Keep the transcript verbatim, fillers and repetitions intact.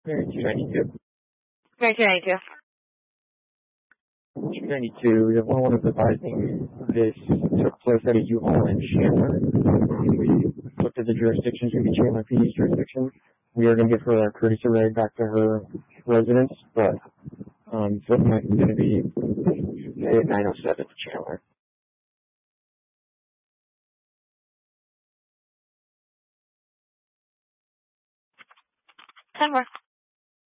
Mary two ninety-two. Mary two ninety-two. two ninety-two, the one was advising this took place at a U-Haul in Chandler. We looked at the jurisdictions, going to be Chandler P D's jurisdiction. We are going to give her a courtesy ride back to her residence, but um, it's looking like it's going to be at nine oh seven to Chandler. ten more.